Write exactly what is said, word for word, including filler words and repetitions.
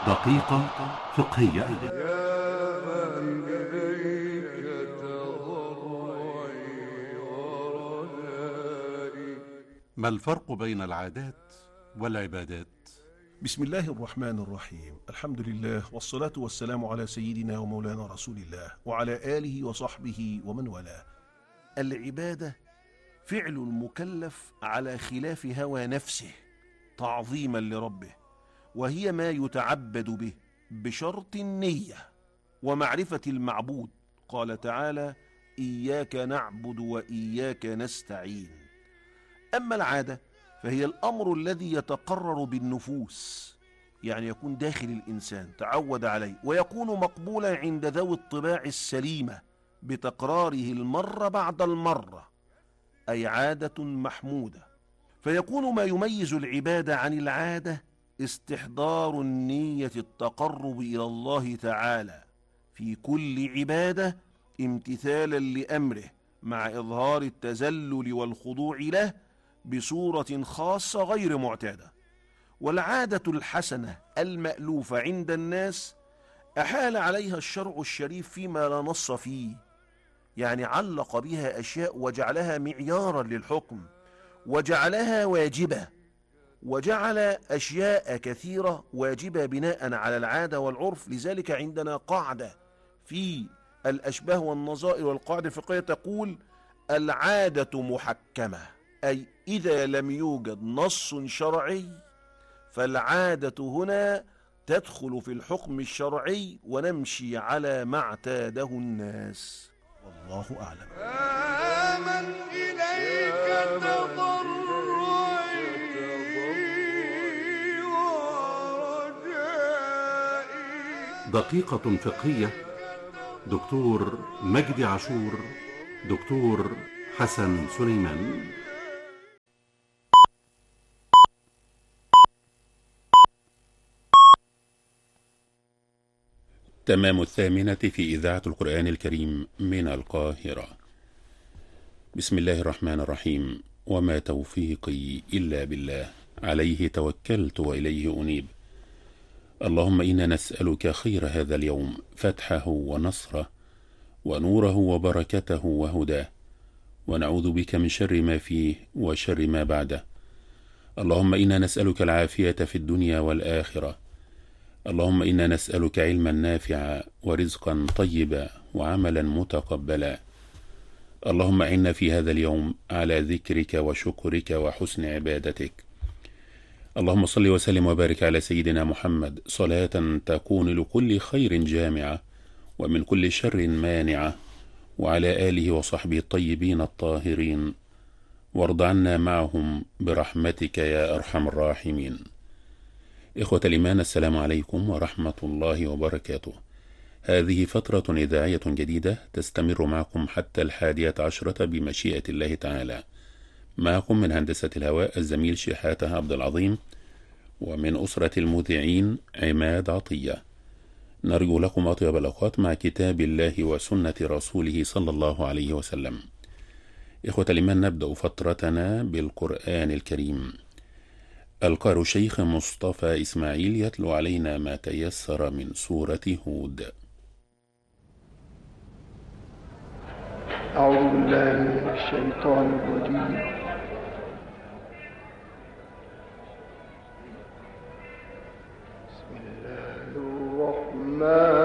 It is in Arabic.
دقيقة فقهية. يا من إليك تضرعي ورجائي. ما الفرق بين العادات والعبادات؟ بسم الله الرحمن الرحيم. الحمد لله والصلاة والسلام على سيدنا ومولانا رسول الله وعلى آله وصحبه ومن والاه. العبادة فعل المكلف على خلاف هوى نفسه تعظيما لربه، وهي ما يتعبد به بشرط النية ومعرفة المعبود. قال تعالى: إياك نعبد وإياك نستعين. أما العادة فهي الأمر الذي يتقرر بالنفوس، يعني يكون داخل الإنسان تعود عليه، ويكون مقبولا عند ذوي الطباع السليمة بتكراره المرة بعد المرة، أي عادة محمودة. فيكون ما يميز العبادة عن العادة استحضار النية التقرب إلى الله تعالى في كل عبادة امتثالا لأمره، مع إظهار التذلل والخضوع له بصورة خاصة غير معتادة. والعادة الحسنة المألوفة عند الناس أحال عليها الشرع الشريف فيما لا نص فيه، يعني علق بها أشياء وجعلها معيارا للحكم، وجعلها واجبة، وجعل أشياء كثيرة واجبة بناء على العادة والعرف. لذلك عندنا قاعدة في الأشباه والنظائر والقاعدة الفقهية تقول: العادة محكمة، أي إذا لم يوجد نص شرعي فالعادة هنا تدخل في الحكم الشرعي ونمشي على ما اعتاده الناس، والله أعلم. آمن إليك تضرعي ورجائي. دقيقة فقهية. دكتور مجدي عاشور، دكتور حسن سليمان. تمام الثامنة في إذاعة القرآن الكريم من القاهرة. بسم الله الرحمن الرحيم. وما توفيقي إلا بالله، عليه توكلت وإليه أنيب. اللهم إنا نسألك خير هذا اليوم، فتحه ونصره ونوره وبركته وهداه، ونعوذ بك من شر ما فيه وشر ما بعده. اللهم إنا نسألك العافية في الدنيا والآخرة. اللهم إنا نسألك علما نافعا ورزقا طيبا وعملا متقبلا. اللهم إنا في هذا اليوم على ذكرك وشكرك وحسن عبادتك. اللهم صل وسلم وبارك على سيدنا محمد صلاة تكون لكل خير جامعة ومن كل شر مانعة، وعلى آله وصحبه الطيبين الطاهرين، وارض عنا معهم برحمتك يا أرحم الراحمين. إخوة الإيمان، السلام عليكم ورحمة الله وبركاته. هذه فترة إذاعية جديدة تستمر معكم حتى الحادية عشرة بمشيئة الله تعالى. معكم من هندسة الهواء الزميل شحاتة عبد العظيم، ومن أسرة المذيعين عماد عطية. نرجو لكم أطيب الأوقات مع كتاب الله وسنة رسوله صلى الله عليه وسلم. إخوة الإيمان، نبدأ فترتنا بالقرآن الكريم. القارئ الشيخ مصطفى إسماعيل يتلو علينا ما تيسر من سورة هود. أعوذ بالله من الشيطان الرجيم. بسم الله الرحمن